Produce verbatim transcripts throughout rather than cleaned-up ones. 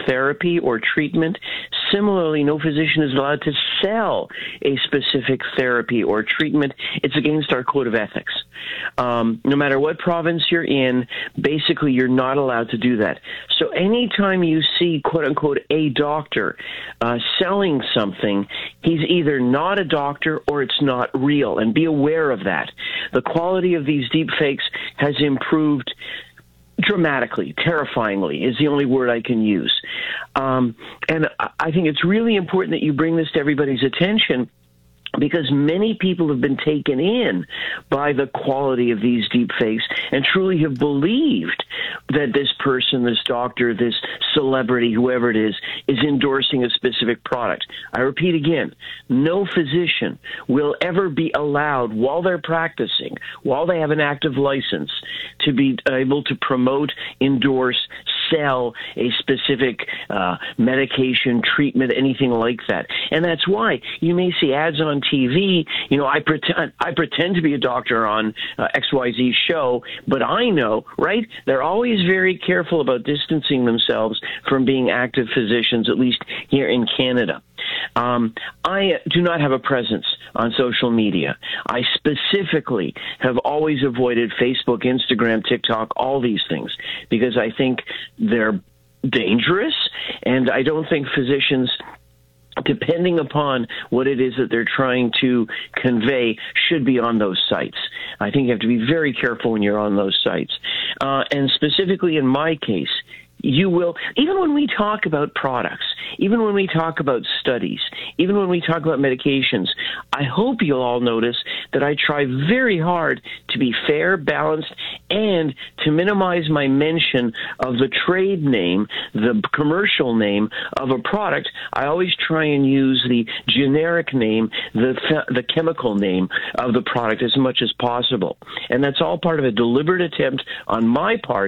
therapy or treatment. Similarly, no physician is allowed to sell a specific therapy or treatment. It's against our code of ethics. Um, no matter what province you're in, basically you're not allowed to do that. So anytime you see, quote unquote, a doctor uh, selling something, he's either not a doctor or it's not real. And be aware of that. The quality of these deep fakes has improved dramatically, terrifyingly is the only word I can use. Um, and I think it's really important that you bring this to everybody's attention, because many people have been taken in by the quality of these deep fakes and truly have believed that this person, this doctor, this celebrity, whoever it is, is endorsing a specific product. I repeat again, no physician will ever be allowed, while they're practicing, while they have an active license, to be able to promote, endorse, sell a specific uh, medication, treatment, anything like that. And that's why you may see ads on T V. You know, I pretend I pretend to be a doctor on uh, X Y Z show, but I know, right? They're always very careful about distancing themselves from being active physicians, at least here in Canada. Um, I do not have a presence on social media. I specifically have always avoided Facebook, Instagram, TikTok, all these things, because I think they're dangerous, and I don't think physicians, depending upon what it is that they're trying to convey, should be on those sites. I think you have to be very careful when you're on those sites. Uh, and specifically in my case, you will, even when we talk about products, even when we talk about studies, even when we talk about medications, I hope you'll all notice that I try very hard to be fair, balanced, and to minimize my mention of the trade name, the commercial name of a product. I always try and use the generic name, the the chemical name of the product as much as possible. And that's all part of a deliberate attempt on my part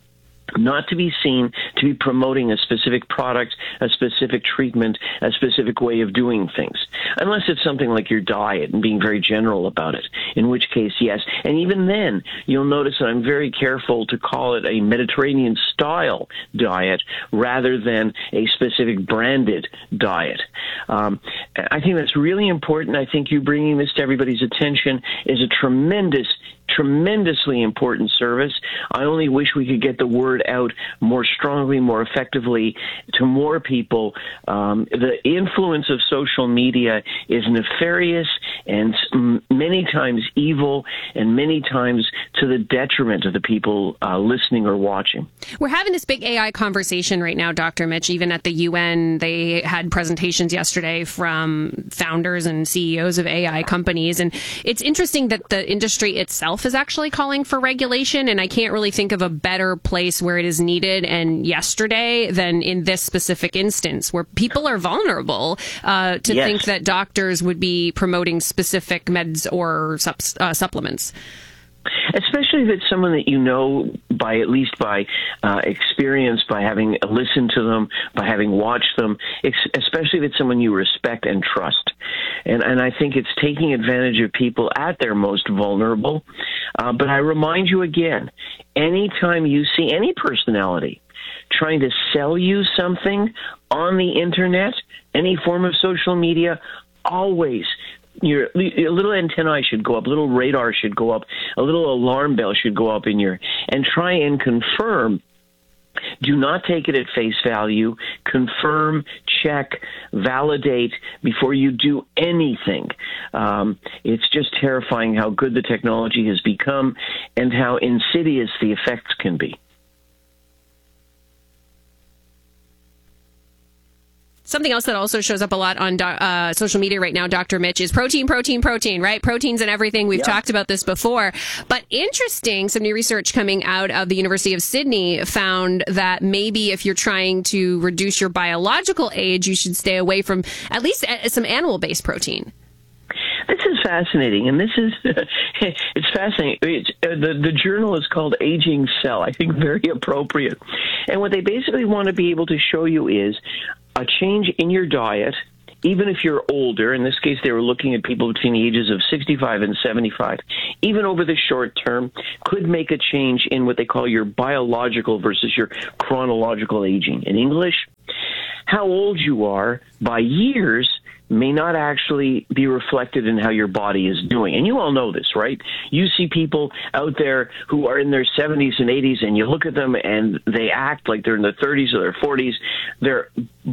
not to be seen to be promoting a specific product, a specific treatment, a specific way of doing things. Unless it's something like your diet and being very general about it, in which case, yes. And even then, you'll notice that I'm very careful to call it a Mediterranean-style diet rather than a specific branded diet. Um, I think that's really important. I think you bringing this to everybody's attention is a tremendous tremendously important service. I only wish we could get the word out more strongly, more effectively to more people. Um, the influence of social media is nefarious and many times evil and many times to the detriment of the people uh, listening or watching. We're having this big A I conversation right now, Doctor Mitch. Even at the U N, they had presentations yesterday from founders and C E Os of A I companies. And it's interesting that the industry itself is actually calling for regulation, and I can't really think of a better place where it is needed and yesterday than in this specific instance, where people are vulnerable uh, to yes. think that doctors would be promoting specific meds or sup- uh, supplements. Especially if it's someone that you know by at least by uh, experience, by having listened to them, by having watched them, especially if it's someone you respect and trust. And, and I think it's taking advantage of people at their most vulnerable. Uh, but I remind you again, anytime you see any personality trying to sell you something on the internet, any form of social media, always your a little antennae should go up, a little radar should go up, a little alarm bell should go up in your, and try and confirm. Do not take it at face value. Confirm, check, validate before you do anything. Um, it's just terrifying how good the technology has become and how insidious the effects can be. Something else that also shows up a lot on uh, social media right now, Doctor Mitch, is protein, protein, protein, right? Proteins and everything. We've yeah. talked about this before. But interesting, some new research coming out of the University of Sydney found that maybe if you're trying to reduce your biological age, you should stay away from at least some animal-based protein. This is fascinating, and this is, it's fascinating. It's, uh, the, the journal is called Aging Cell, I think very appropriate. And what they basically want to be able to show you is a change in your diet, even if you're older. In this case, they were looking at people between the ages of sixty-five and seventy-five, even over the short term, could make a change in what they call your biological versus your chronological aging. In English, how old you are by years may not actually be reflected in how your body is doing. And you all know this, right? You see people out there who are in their seventies and eighties, and you look at them and they act like they're in their thirties or their forties. Their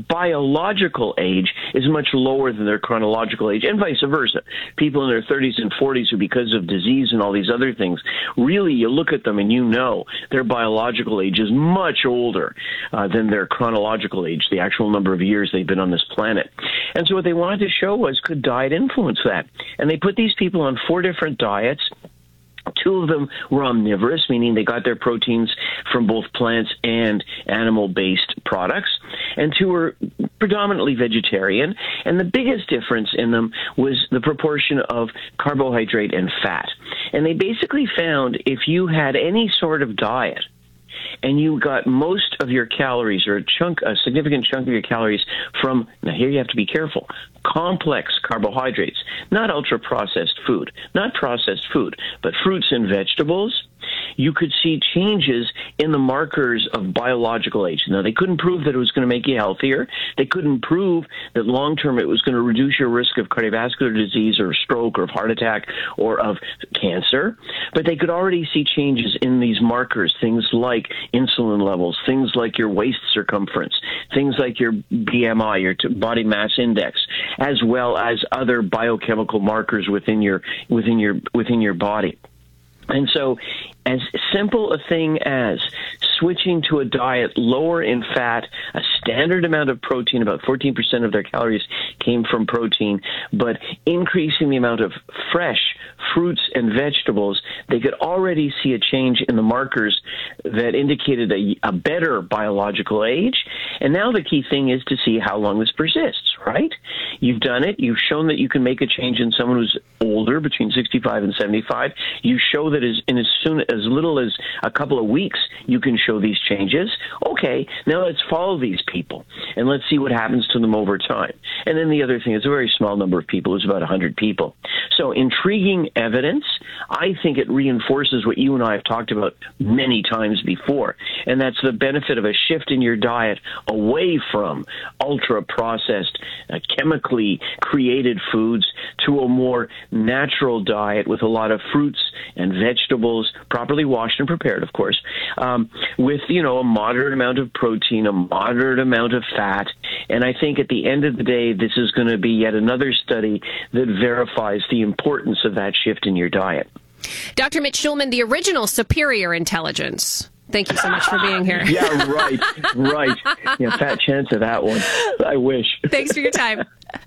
biological age is much lower than their chronological age, and vice versa. People in their thirties and forties who, because of disease and all these other things, really, you look at them and you know their biological age is much older uh, than their chronological age, the actual number of years they've been on this planet. And so what they wanted to show was, could diet influence that? And they put these people on four different diets. Two of them were omnivorous, meaning they got their proteins from both plants and animal-based products. And two were predominantly vegetarian. And the biggest difference in them was the proportion of carbohydrate and fat. And they basically found if you had any sort of diet and you got most of your calories, or a chunk, a significant chunk of your calories from, now here you have to be careful, complex carbohydrates, not ultra-processed food, not processed food, but fruits and vegetables, you could see changes in the markers of biological age. Now, they couldn't prove that it was going to make you healthier. They couldn't prove that long-term it was going to reduce your risk of cardiovascular disease or stroke or of heart attack or of cancer. But they could already see changes in these markers, things like insulin levels, things like your waist circumference, things like your B M I, your body mass index, as well as other biochemical markers within your within your within your body. And so, as simple a thing as switching to a diet lower in fat, a standard amount of protein, about fourteen percent of their calories came from protein, but increasing the amount of fresh fruits and vegetables, they could already see a change in the markers that indicated a, a better biological age. And now the key thing is to see how long this persists, right? You've done it. You've shown that you can make a change in someone who's older, between sixty-five and seventy-five. You show that as, in as soon as little as a couple of weeks, you can show these changes. Okay, now let's follow these people, and let's see what happens to them over time. And then the other thing is a very small number of people. It was about one hundred people. So intriguing evidence. I think it reinforces what you and I have talked about many times before, and that's the benefit of a shift in your diet away from ultra-processed, uh, chemically created foods to a more natural diet with a lot of fruits and vegetables, properly washed and prepared, of course, um, with, you know, a moderate amount of protein, a moderate amount of fat. And I think at the end of the day, this is going to be yet another study that verifies the importance of that shift in your diet. Doctor Mitch Shulman, the original Superior Intelligence. Thank you so much for being here. Yeah, right, right. Yeah, fat chance of that one. I wish. Thanks for your time.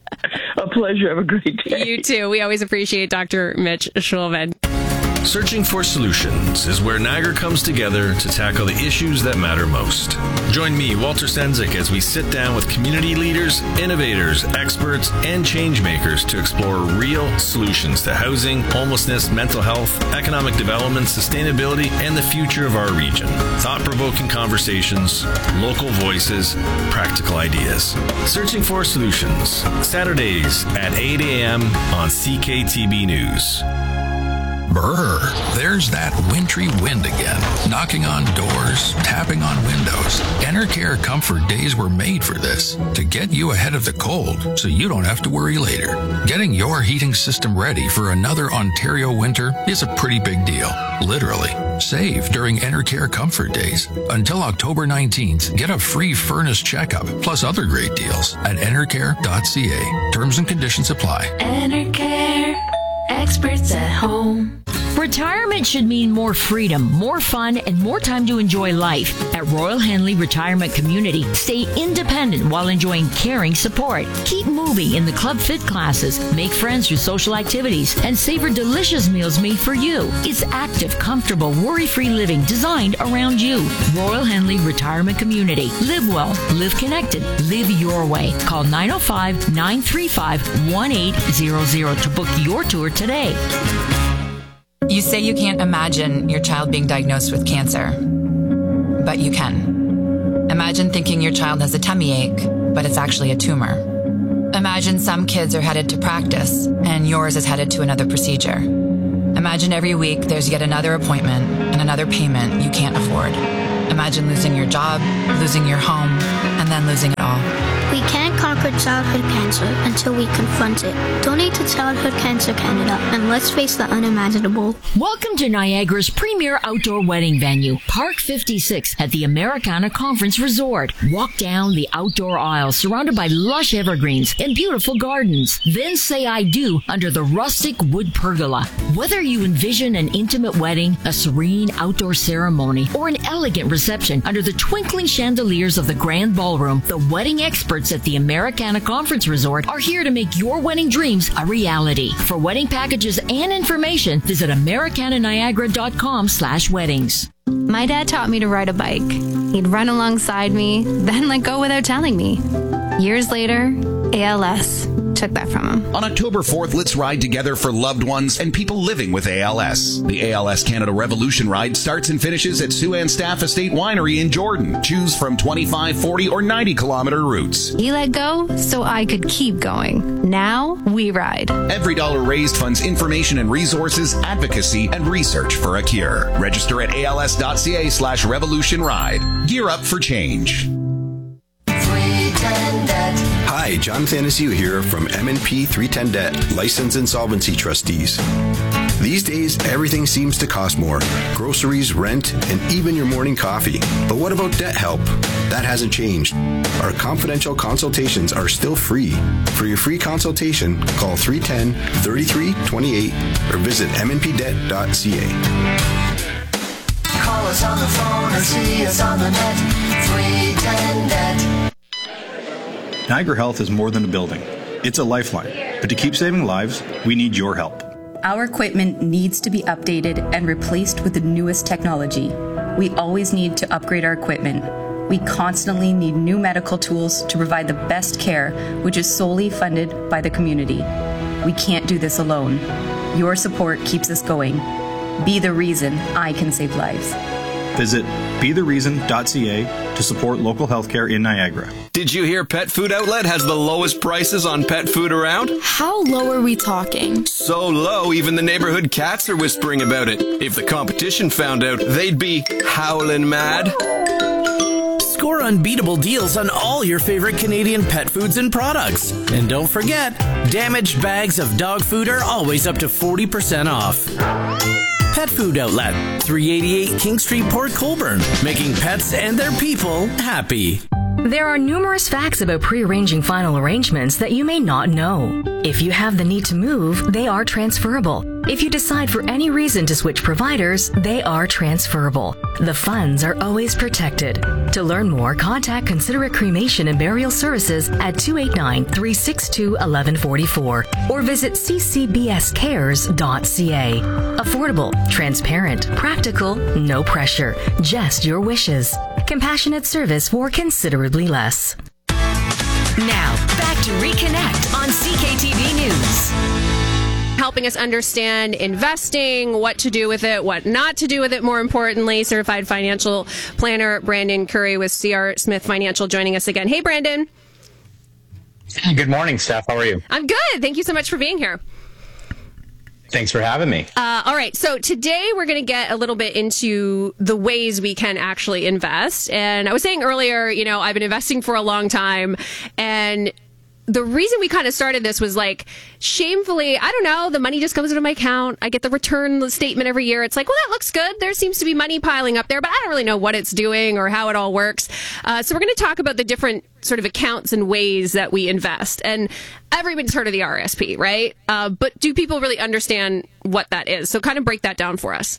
A pleasure. Have a great day. You too. We always appreciate Doctor Mitch Shulman. Searching for Solutions is where Niagara comes together to tackle the issues that matter most. Join me, Walter Stenzik, as we sit down with community leaders, innovators, experts, and change makers to explore real solutions to housing, homelessness, mental health, economic development, sustainability, and the future of our region. Thought-provoking conversations, local voices, practical ideas. Searching for Solutions, Saturdays at eight a.m. on C K T B News. Brr, there's that wintry wind again, knocking on doors, tapping on windows. Enercare Comfort Days were made for this, to get you ahead of the cold so you don't have to worry later. Getting your heating system ready for another Ontario winter is a pretty big deal, literally. Save during Enercare Comfort Days. Until October nineteenth, get a free furnace checkup, plus other great deals at enercare dot c a. Terms and conditions apply. Enercare. Experts at home. Retirement should mean more freedom, more fun, and more time to enjoy life. At Royal Henley Retirement Community, stay independent while enjoying caring support. Keep moving in the Club Fit classes, make friends through social activities, and savor delicious meals made for you. It's active, comfortable, worry-free living designed around you. Royal Henley Retirement Community. Live well, live connected, live your way. Call nine oh five, nine three five, one eight zero zero to book your tour today. You say you can't imagine your child being diagnosed with cancer, but you can. Imagine thinking your child has a tummy ache, but it's actually a tumor. Imagine some kids are headed to practice, and yours is headed to another procedure. Imagine every week there's yet another appointment and another payment you can't afford. Imagine losing your job, losing your home, and then losing it all. We can't conquer childhood cancer until we confront it. Donate to Childhood Cancer Canada and let's face the unimaginable. Welcome to Niagara's premier outdoor wedding venue, Park fifty-six at the Americana Conference Resort. Walk down the outdoor aisle surrounded by lush evergreens and beautiful gardens. Then say I do under the rustic wood pergola. Whether you envision an intimate wedding, a serene outdoor ceremony, or an elegant reception under the twinkling chandeliers of the grand ballroom, the wedding experts at the Americana Conference Resort are here to make your wedding dreams a reality. For wedding packages and information, visit americana niagara dot com slash weddings. My dad taught me to ride a bike. He'd run alongside me, then let go without telling me. Years later, A L S took that from him. On October fourth, let's ride together for loved ones and people living with A L S. The A L S Canada Revolution Ride starts and finishes at Siouxland Staff Estate Winery in Jordan. Choose from twenty-five, forty, or ninety kilometer routes. He let go so I could keep going. Now we ride. Every dollar raised funds information and resources, advocacy, and research for a cure. Register at als.ca slash revolution ride. Gear up for change. Hi, John Thanasiu here from M and P three ten Debt, Licensed Insolvency Trustees. These days, everything seems to cost more. Groceries, rent, and even your morning coffee. But what about debt help? That hasn't changed. Our confidential consultations are still free. For your free consultation, call three one zero, three three two eight or visit m n p debt dot c a. Call us on the phone or see us on the net. three one zero debt. Niagara Health is more than a building. It's a lifeline. But to keep saving lives, we need your help. Our equipment needs to be updated and replaced with the newest technology. We always need to upgrade our equipment. We constantly need new medical tools to provide the best care, which is solely funded by the community. We can't do this alone. Your support keeps us going. Be the reason I can save lives. Visit be the reason dot c a to support local healthcare in Niagara. Did you hear Pet Food Outlet has the lowest prices on pet food around? How low are we talking? So low, even the neighborhood cats are whispering about it. If the competition found out, they'd be howling mad. Score unbeatable deals on all your favorite Canadian pet foods and products. And don't forget, damaged bags of dog food are always up to forty percent off. Pet Food Outlet, three eighty-eight King Street, Port Colborne, making pets and their people happy. There are numerous facts about pre-arranging final arrangements that you may not know. If you have the need to move, they are transferable. If you decide for any reason to switch providers, they are transferable. The funds are always protected. To learn more, contact Considerate Cremation and Burial Services at two eight nine, three six two, one one four four or visit c c b s cares dot c a. Affordable, transparent, practical, no pressure, just your wishes. Compassionate service for considerably less. Now, back to Reconnect on C K T V News. Helping us understand investing, what to do with it, what not to do with it, more importantly. Certified financial planner Brandon Curry with C R Smith Financial joining us again. Hey, Brandon. Good morning, Steph. How are you? I'm good. Thank you so much for being here. Thanks for having me. Uh, all right. So today we're going to get a little bit into the ways we can actually invest. And I was saying earlier, you know, I've been investing for a long time, and the reason we kind of started this was like, shamefully, I don't know, the money just comes into my account. I get the return statement every year. It's like, well, that looks good. There seems to be money piling up there, but I don't really know what it's doing or how it all works. Uh, so we're going to talk about the different sort of accounts and ways that we invest. And everybody's heard of the R R S P, right? Uh, but do people really understand what that is? So kind of break that down for us.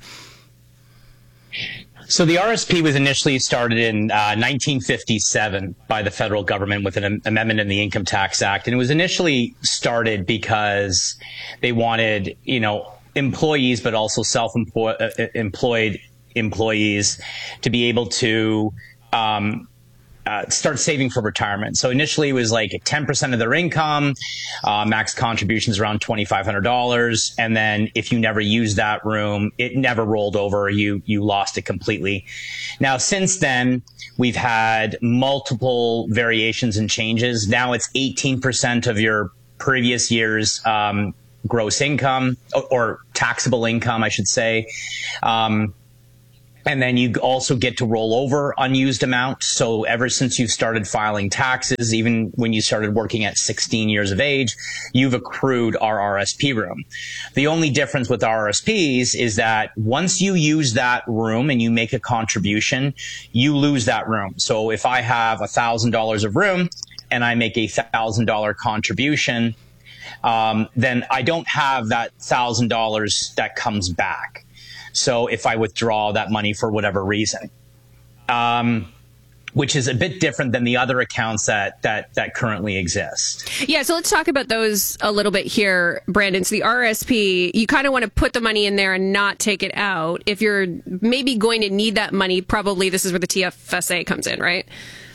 So the R R S P was initially started in uh, nineteen fifty-seven by the federal government with an am- amendment in the Income Tax Act. And it was initially started because they wanted, you know, employees, but also self-employed employees to be able to um, Uh, start saving for retirement. So initially it was like ten percent of their income, uh, max contributions around twenty-five hundred dollars. And then if you never used that room, it never rolled over. You, you lost it completely. Now, since then, we've had multiple variations and changes. Now it's eighteen percent of your previous year's, um, gross income or, or taxable income, I should say. Um, And then you also get to roll over unused amount. So ever since you've started filing taxes, even when you started working at sixteen years of age, you've accrued our R S P room. The only difference with R S Ps is that once you use that room and you make a contribution, you lose that room. So if I have one thousand dollars of room and I make a one thousand dollars contribution, um, then I don't have that one thousand dollars that comes back. So if I withdraw that money for whatever reason, um, which is a bit different than the other accounts that, that, that currently exist. Yeah, so let's talk about those a little bit here, Brandon. So the R S P, you kind of want to put the money in there and not take it out. If you're maybe going to need that money, probably this is where the T F S A comes in, right?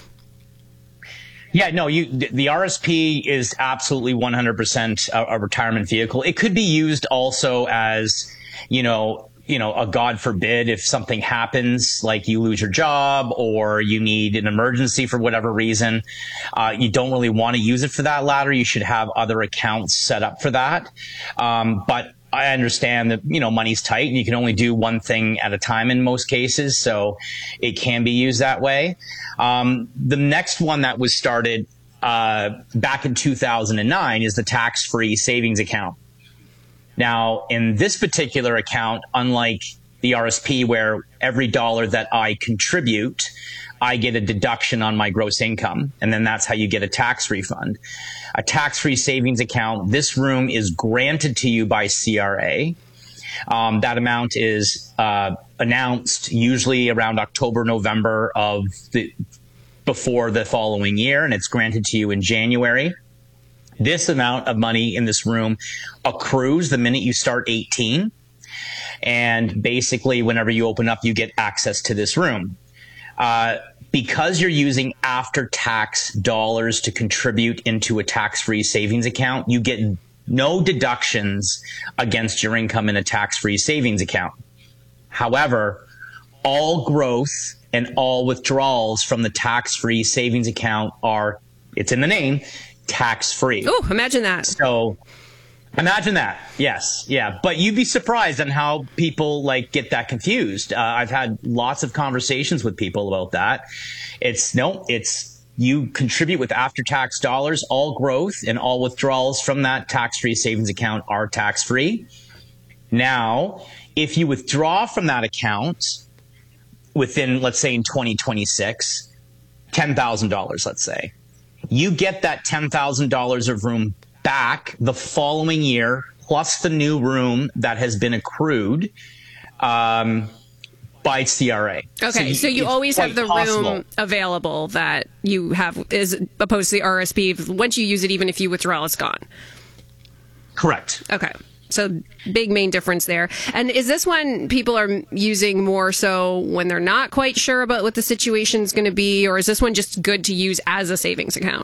Yeah, no, you, the R S P is absolutely one hundred percent a, a retirement vehicle. It could be used also as, you know, you know, a God forbid if something happens, like you lose your job or you need an emergency for whatever reason, uh, you don't really want to use it for that latter. You should have other accounts set up for that. Um, but I understand that, you know, money's tight and you can only do one thing at a time in most cases. So it can be used that way. Um, the next one that was started, uh, back in two thousand nine is the tax-free savings account. Now, in this particular account, unlike the R S P where every dollar that I contribute, I get a deduction on my gross income, and then that's how you get a tax refund. A tax-free savings account, this room is granted to you by C R A. Um, that amount is uh, announced usually around October, November of the before the following year, and it's granted to you in January. This amount of money in this room accrues the minute you start eighteen. And basically, whenever you open up, you get access to this room. Uh, because you're using after-tax dollars to contribute into a tax-free savings account, you get no deductions against your income in a tax-free savings account. However, all growth and all withdrawals from the tax-free savings account are, it's in the name, tax-free. Oh, imagine that. So imagine that. Yes. Yeah. But you'd be surprised on how people like get that confused. Uh, I've had lots of conversations with people about that. It's no, it's you contribute with after-tax dollars, all growth and all withdrawals from that tax-free savings account are tax-free. Now, if you withdraw from that account within, let's say in twenty twenty-six, ten thousand dollars, let's say, you get that ten thousand dollars of room back the following year, plus the new room that has been accrued um, by C R A. Okay, so you, so you always have the possible. room available that you have, as opposed to the R S P. Once you use it, even if you withdraw, it's gone. Correct. Okay. So big main difference there. And is this one people are using more so when they're not quite sure about what the situation is going to be, or is this one just good to use as a savings account?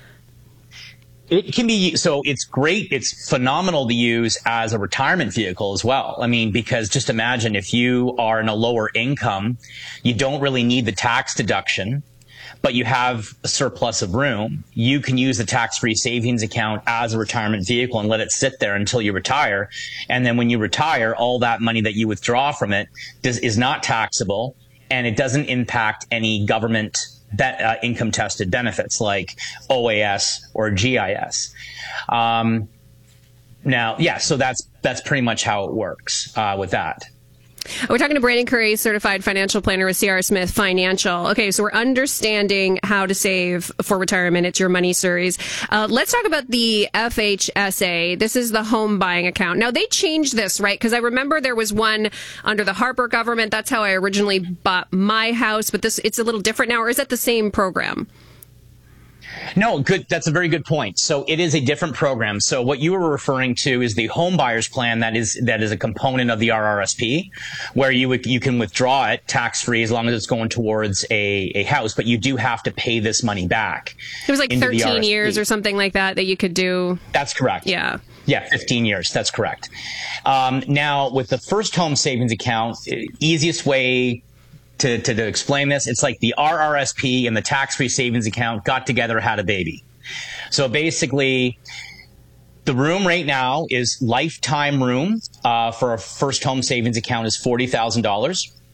It can be, so it's great. It's phenomenal to use as a retirement vehicle as well. I mean, because just imagine if you are in a lower income, you don't really need the tax deduction, but you have a surplus of room. You can use the tax-free savings account as a retirement vehicle and let it sit there until you retire. And then when you retire, all that money that you withdraw from it does, is not taxable, and it doesn't impact any government Be- uh, income tested benefits like O A S or G I S. Um, now, yeah, so that's that's pretty much how it works uh, with that. We're talking to Brandon Curry, certified financial planner with C R Smith Financial. Okay, so we're understanding how to save for retirement. It's your money series. Uh, let's talk about the F H S A. This is the home buying account. Now, they changed this, right? Because I remember there was one under the Harper government. That's how I originally bought my house. But this, it's a little different now, or is that the same program? No, good. That's a very good point. So it is a different program. So what you were referring to is the home buyers plan that is that is a component of the R R S P, where you would, you can withdraw it tax free as long as it's going towards a, a house, but you do have to pay this money back. It was like thirteen years or something like that that you could do. That's correct. Yeah. Yeah, fifteen years. That's correct. Um, now, with the first home savings account, easiest way To, to, to explain this, it's like the R R S P and the tax-free savings account got together, had a baby. So basically, the room right now is lifetime room uh, for a first home savings account is forty thousand dollars.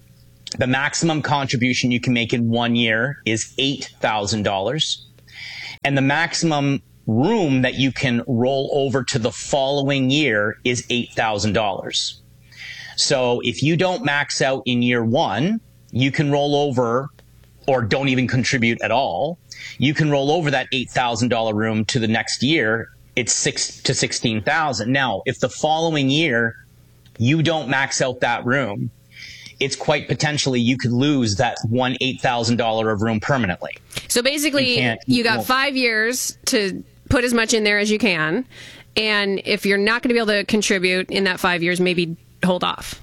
The maximum contribution you can make in one year is eight thousand dollars. And the maximum room that you can roll over to the following year is eight thousand dollars. So if you don't max out in year one, you can roll over or don't even contribute at all. You can roll over that eight thousand dollars room to the next year. It's six to sixteen thousand. Now, if the following year you don't max out that room, it's quite potentially you could lose that one eight thousand dollars of room permanently. So basically, you, you got five years to put as much in there as you can. And if you're not going to be able to contribute in that five years, maybe hold off.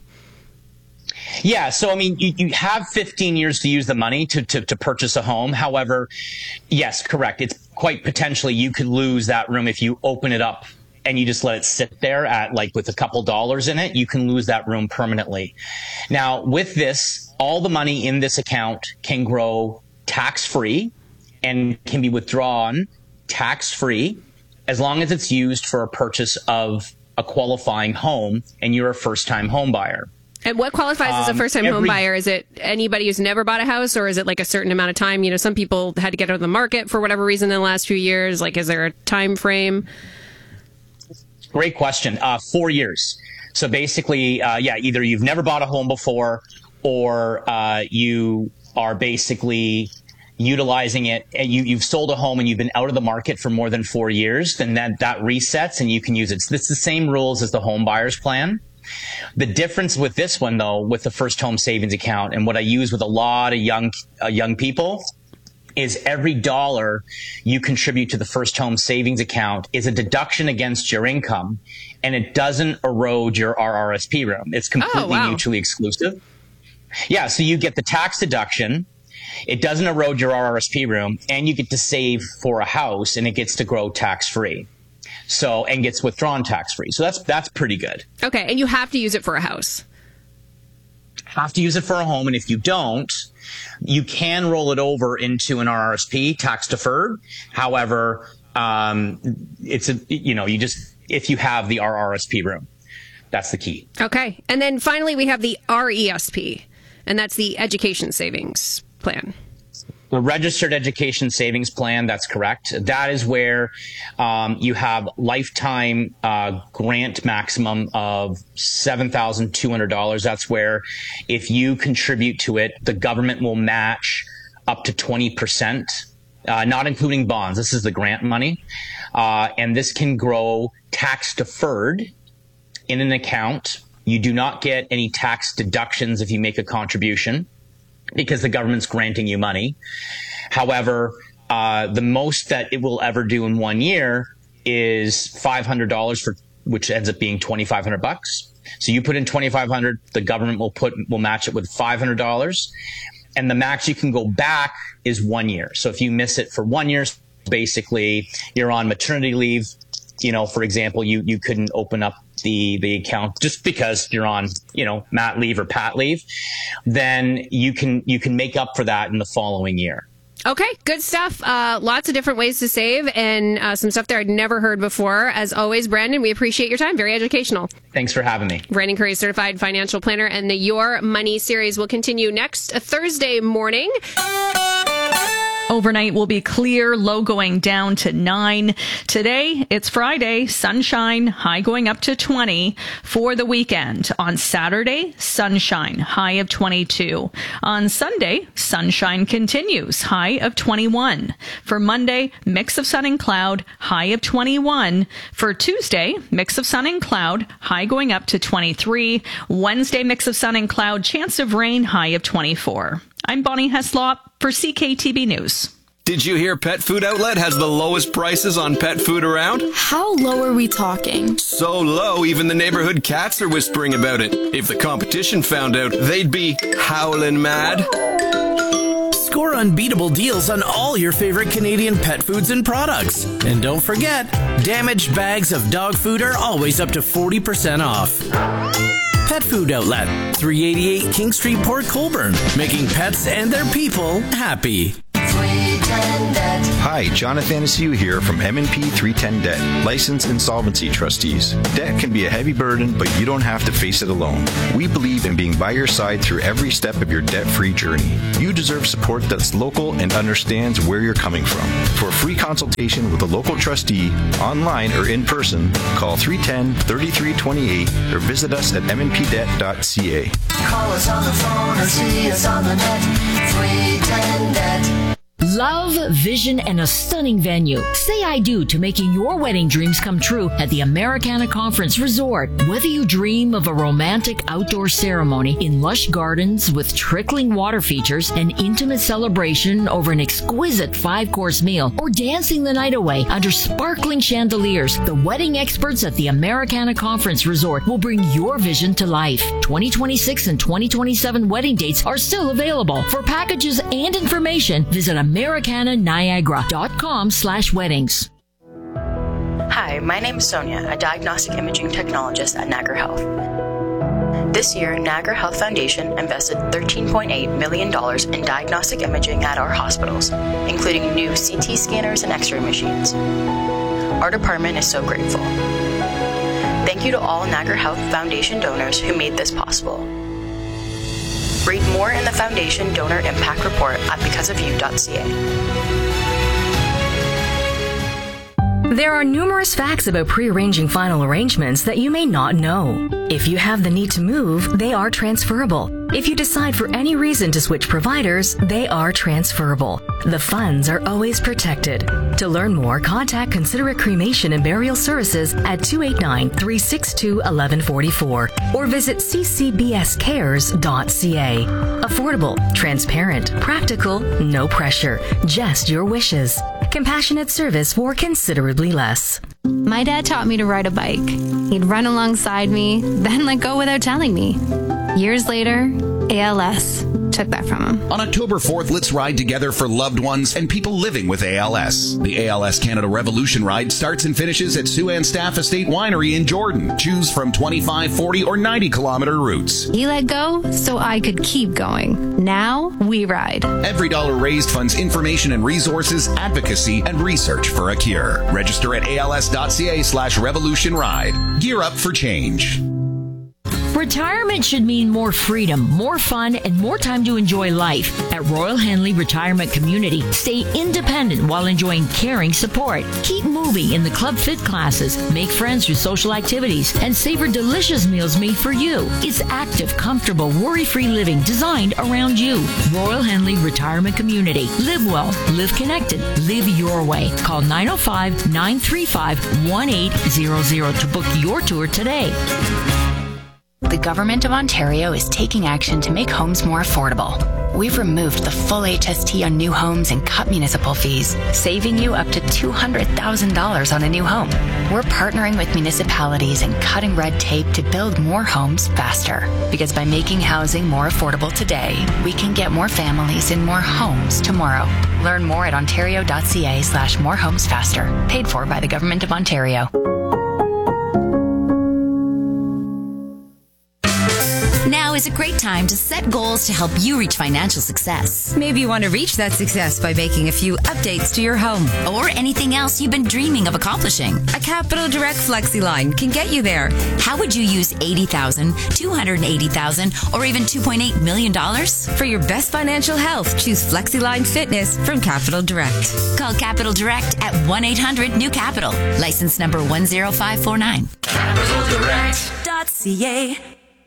Yeah. So, I mean, you, you have fifteen years to use the money to, to, to purchase a home. However, yes, correct. It's quite potentially you could lose that room if you open it up and you just let it sit there at like with a couple dollars in it, you can lose that room permanently. Now, with this, all the money in this account can grow tax-free and can be withdrawn tax-free as long as it's used for a purchase of a qualifying home and you're a first-time home buyer. And what qualifies um, as a first-time home buyer? Is it anybody who's never bought a house, or is it like a certain amount of time? You know, some people had to get out of the market for whatever reason in the last few years. Like, is there a time frame? Great question. Uh, four years. So basically, uh, yeah, either you've never bought a home before or uh, you are basically utilizing it and you, you've sold a home and you've been out of the market for more than four years, then that, that resets and you can use it. So it's the same rules as the home buyer's plan. The difference with this one, though, with the first home savings account and what I use with a lot of young uh, young people is every dollar you contribute to the first home savings account is a deduction against your income, and it doesn't erode your R R S P room. It's completely oh, wow. mutually exclusive. Yeah, so you get the tax deduction. It doesn't erode your R R S P room, and you get to save for a house, and it gets to grow tax-free. So, and gets withdrawn tax-free. So that's that's pretty good. Okay, and you have to use it for a house. Have to use it for a home, and if you don't, you can roll it over into an R R S P, tax deferred. However, um, it's a, you know, you just, if you have the R R S P room, that's the key. Okay. And then finally we have the R E S P, and that's the Education Savings Plan. The Registered Education Savings Plan, that's correct. That is where um, you have lifetime uh, grant maximum of seven thousand two hundred dollars. That's where if you contribute to it, the government will match up to twenty percent, uh, not including bonds. This is the grant money. Uh, and this can grow tax deferred in an account. You do not get any tax deductions if you make a contribution, because the government's granting you money. However, uh, the most that it will ever do in one year is five hundred dollars, for which ends up being twenty-five hundred bucks. So you put in twenty-five hundred, the government will put will match it with five hundred dollars, and the max you can go back is one year. So if you miss it for one year, basically you're on maternity leave. You know, for example, you you couldn't open up the the account just because you're on, you know, mat leave or pat leave, then you can you can make up for that in the following year. Okay, good stuff. Uh, lots of different ways to save, and uh, some stuff there I'd never heard before. As always, Brandon, we appreciate your time. Very educational. Thanks for having me. Brandon Curry, certified financial planner, and the Your Money series will continue next Thursday morning. Overnight will be clear, low going down to nine. Today, it's Friday, sunshine, high going up to twenty. For the weekend, on Saturday, sunshine, high of twenty-two. On Sunday, sunshine continues, high of twenty-one. For Monday, mix of sun and cloud, high of twenty-one. For Tuesday, mix of sun and cloud, high going up to twenty-three. Wednesday, mix of sun and cloud, chance of rain, high of twenty-four. I'm Bonnie Heslop for C K T B News. Did you hear Pet Food Outlet has the lowest prices on pet food around? How low are we talking? So low, even the neighborhood cats are whispering about it. If the competition found out, they'd be howling mad. Score unbeatable deals on all your favorite Canadian pet foods and products. And don't forget, damaged bags of dog food are always up to forty percent off. Pet Food Outlet, three eighty-eight King Street, Port Colborne, making pets and their people happy. three ten ten debt. Hi, Jonathan Anastasia here from M and P three ten Debt, licensed insolvency trustees. Debt can be a heavy burden, but you don't have to face it alone. We believe in being by your side through every step of your debt-free journey. You deserve support that's local and understands where you're coming from. For a free consultation with a local trustee, online or in person, call three one zero, three three two eight or visit us at m n p debt dot c a. Call us on the phone or see us on the net. three ten debt. Love, vision, and a stunning venue. Say I do to making your wedding dreams come true at the Americana Conference Resort. Whether you dream of a romantic outdoor ceremony in lush gardens with trickling water features, an intimate celebration over an exquisite five-course meal, or dancing the night away under sparkling chandeliers, the wedding experts at the Americana Conference Resort will bring your vision to life. twenty twenty-six and twenty twenty-seven wedding dates are still available. For packages and information, visit americana niagara dot com slash weddings. Hi, my name is Sonia, a diagnostic imaging technologist at Niagara Health. This year, Niagara Health Foundation invested thirteen point eight million dollars in diagnostic imaging at our hospitals, including new C T scanners and X-ray machines. Our department is so grateful. Thank you to all Niagara Health Foundation donors who made this possible. Read more in the Foundation Donor Impact Report at because of you dot c a. There are numerous facts about pre-arranging final arrangements that you may not know. If you have the need to move, they are transferable. If you decide for any reason to switch providers, they are transferable. The funds are always protected. To learn more, contact Considerate Cremation and Burial Services at two eight nine, three six two, one one four four or visit c c b s cares dot c a. Affordable, transparent, practical, no pressure, just your wishes. Compassionate service for considerably less. My dad taught me to ride a bike. He'd run alongside me, then let go without telling me. Years later, A L S took that from him. On October fourth, let's ride together for loved ones and people living with A L S. The A L S Canada Revolution Ride starts and finishes at Siouxland Staff Estate Winery in Jordan. Choose from twenty-five, forty, or ninety kilometer routes. He let go so I could keep going. Now we ride. Every dollar raised funds information and resources, advocacy, and research for a cure. Register at A L S dot c a slash revolution ride. Gear up for change. Retirement should mean more freedom, more fun, and more time to enjoy life. At Royal Henley Retirement Community, stay independent while enjoying caring support. Keep moving in the Club Fit classes, make friends through social activities, and savor delicious meals made for you. It's active, comfortable, worry-free living designed around you. Royal Henley Retirement Community. Live well, live connected, live your way. Call nine oh five, nine three five, one eight zero zero to book your tour today. The Government of Ontario is taking action to make homes more affordable. We've removed the full H S T on new homes and cut municipal fees, saving you up to two hundred thousand dollars on a new home. We're partnering with municipalities and cutting red tape to build more homes faster. Because by making housing more affordable today, we can get more families in more homes tomorrow. Learn more at ontario dot c a slash more homes faster. Paid for by the Government of Ontario. Now is a great time to set goals to help you reach financial success. Maybe you want to reach that success by making a few updates to your home or anything else you've been dreaming of accomplishing. A Capital Direct FlexiLine can get you there. How would you use eighty thousand dollars, two hundred eighty thousand dollars, or even two point eight million dollars? For your best financial health, choose FlexiLine Fitness from Capital Direct. Call Capital Direct at one eight hundred new capital. License number one zero five four nine. capital direct dot c a.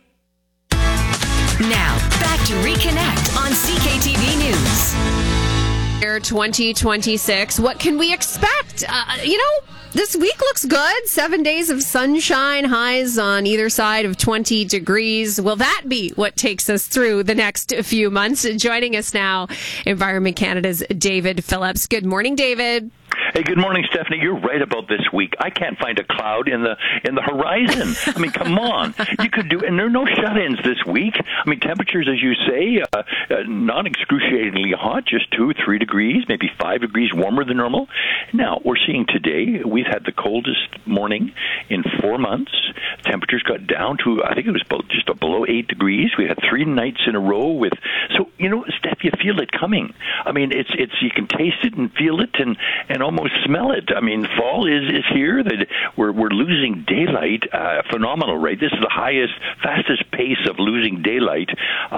Now, back to Reconnect on C K T V News. Year twenty twenty-six. What can we expect? Uh, you know, this week looks good. Seven days of sunshine, highs on either side of twenty degrees. Will that be what takes us through the next few months? Joining us now, Environment Canada's David Phillips. Good morning, David. Hey, good morning, Stephanie. You're right about this week. I can't find a cloud in the in the horizon. I mean, come on. You could do, and there are no shut-ins this week. I mean, temperatures, as you say, uh, uh, not excruciatingly hot, just two, three degrees, maybe five degrees warmer than normal. Now, we're seeing today, we've had the coldest morning in four months. Temperatures got down to, I think it was just below eight degrees. We had three nights in a row with, so, you know, Steph, you feel it coming. I mean, it's, it's, you can taste it and feel it and, and almost smell it. I mean, fall is, is here. That we're, we're losing daylight, uh, phenomenal rate. This is the highest, fastest pace of losing daylight,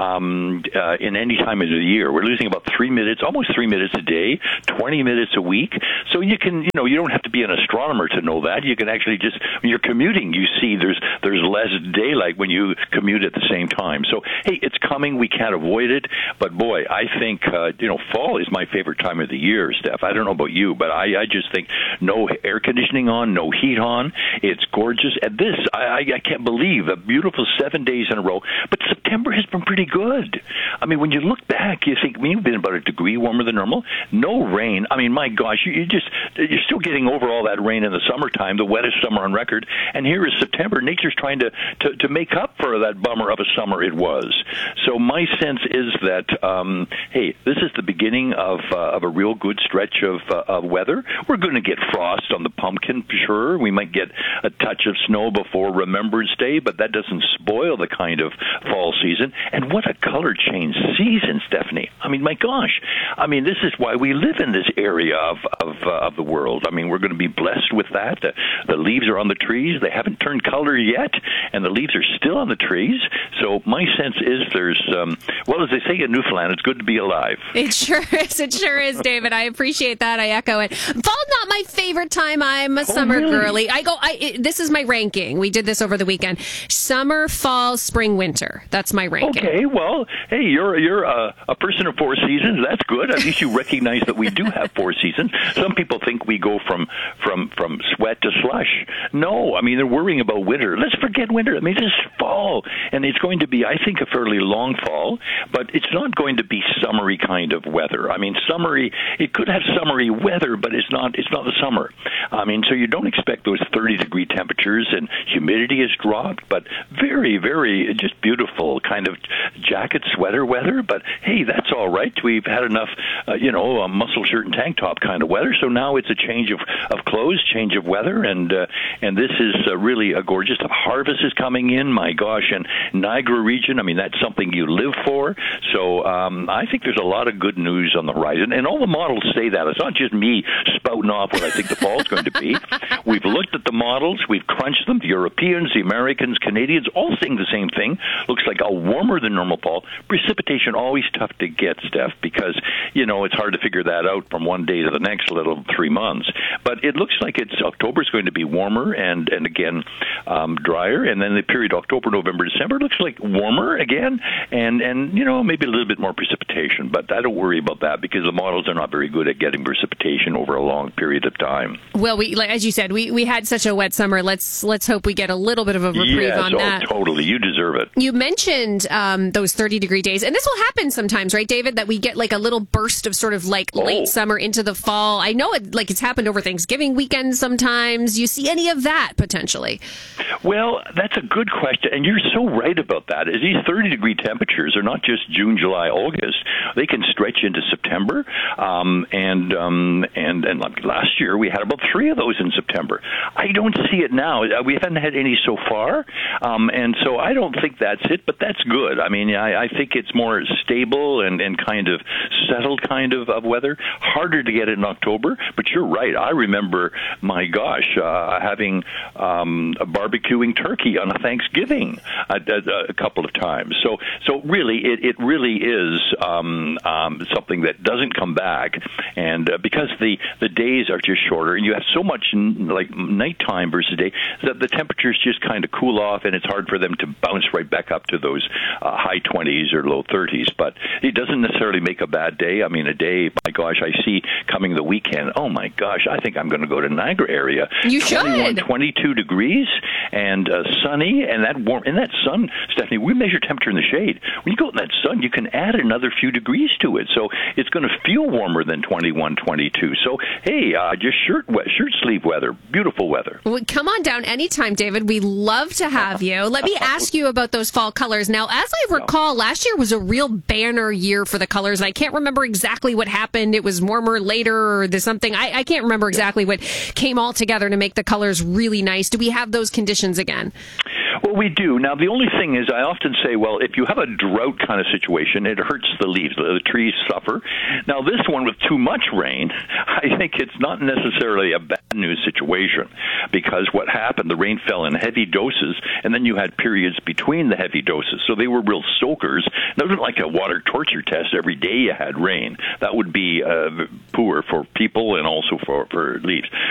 um, uh, in any time of the year. We're losing about three minutes, almost three minutes a day, twenty minutes a week. So you can, you know, you don't have to be an astronomer to know that. You can actually just, when you're commuting, you see there's, there's less daylight when you commute at the same time. So, hey, it's coming. We can't avoid it. But boy, I think, uh, you know, fall is my favorite time of the year, Steph. I don't know about you, but I, I just think no air conditioning on, no heat on. It's gorgeous. And this, I, I can't believe, a beautiful seven days in a row. But September has been pretty good. I mean, when you look back, you think, I mean, you've been about a degree warmer than normal. No rain. I mean, my gosh, you, you just, you're still getting over all that rain in the summertime, the wettest summer on record. And here is September. Nature's trying to, to, to make up for that bummer of a summer it was. So my sense is that, um, hey, this is the beginning of, uh, of a real good stretch of, uh, of weather. We're going to get frost on the pumpkin, for sure. We might get a touch of snow before Remembrance Day, but that doesn't spoil the kind of fall season. And what a color change season, Stephanie. I mean, my gosh. I mean, this is why we live in this area of, of, uh, of the world. I mean, we're going to be blessed with that. The, the leaves are on the trees. They haven't turned color yet, and the leaves are still on the trees. So my sense is there's, um, well, as they say in Newfoundland, it's good to be alive. It sure is. It sure is, David. I appreciate that. I echo it. Fall's not my favorite time. I'm a oh, summer really? girly. I go, I, it, this is my ranking. We did this over the weekend. Summer, fall, spring, winter. That's my ranking. Okay, well, hey, you're you're a, a person of four seasons. That's good. At least you recognize that we do have four seasons. Some people think we go from from from sweat to slush. No, I mean, they're worrying about winter. Let's forget winter. I mean, this is fall, and it's going to be, I think, a fairly long fall, but it's not going to be summery kind of weather. I mean, summery, it could have summery weather, but it's not it's not the summer. I mean, so you don't expect those thirty degree temperatures, and humidity has dropped, but very, very just beautiful kind of jacket, sweater weather. But hey, that's all right. We've had enough, uh, you know, a muscle shirt and tank top kind of weather. So now it's a change of, of clothes, change of weather, and uh, and this is uh, really a gorgeous. The harvest is coming in. My gosh, and Niagara region. I mean, that's something you live for. So um, I think there's a lot of good news on the horizon, and all the models say that. It's not just me spouting off what I think the fall is going to be. We've looked at the models. We've crunched them. The Europeans, the Americans, Canadians, all saying the same thing. Looks like a warmer than normal fall. Precipitation always tough to get, Steph, because, you know, it's hard to figure that out from one day to the next, let alone three months. But it looks like it's October is going to be warmer and, and again, um, drier. And then the period October, November, December looks like warmer again and, and, you know, maybe a little bit more precipitation. But I don't worry about that because the models are not very good at getting precipitation over a long period of time. Well, we, like, as you said, we, we had such a wet summer. Let's let's hope we get a little bit of a reprieve yes, on oh, that. Totally. You deserve it. You mentioned um, those thirty degree days, and this will happen sometimes, right, David, that we get like a little burst of sort of like oh. late summer into the fall. I know it like it's happened over Thanksgiving weekend sometimes. You see any of that potentially? Well, that's a good question, and you're so right about that. Is these thirty degree temperatures are not just June, July, August. They can stretch into September, um, and um, and and like last year we had about three of those in September. I don't see it now. We haven't had any so far, um, and so I don't think that's it. But that's good. I mean, I, I think it's more stable and, and kind of settled kind of, of weather. Harder to get it in October, but you're right. I remember, my gosh, uh, having um, a barbecuing turkey on a Thanksgiving a, a, a couple of times. So, so really, it, it really is um, um, something that doesn't come back, and uh, because the, the days are just shorter, and you so much like nighttime versus day that the temperatures just kind of cool off, and it's hard for them to bounce right back up to those uh, high twenties or low thirties. But it doesn't necessarily make a bad day. I mean, a day, my gosh, I see coming the weekend, oh my gosh, I think I'm going to go to Niagara area. You should. twenty-two degrees and uh, sunny, and that warm. In that sun, Stephanie, we measure temperature in the shade. When you go in that sun, you can add another few degrees to it. So it's going to feel warmer than twenty-one, twenty-two. So, hey, uh, just shirt shirt sleeve weather. Beautiful weather. Well, come on down anytime, David. We love to have you. Let me ask you about those fall colors. Now, as I recall, last year was a real banner year for the colors. I can't remember exactly what happened. It was warmer later or there's something. I, I can't remember exactly what came all together to make the colors really nice. Do we have those conditions again? Well, we do. Now, the only thing is I often say, well, if you have a drought kind of situation, it hurts the leaves. The trees suffer. Now, this one with too much rain, I think it's not necessarily a bad news situation because what happened, the rain fell in heavy doses, and then you had periods between the heavy doses. So they were real soakers. It wasn't like a water torture test every day you had rain. That would be uh, poor for people and also for, for leaves.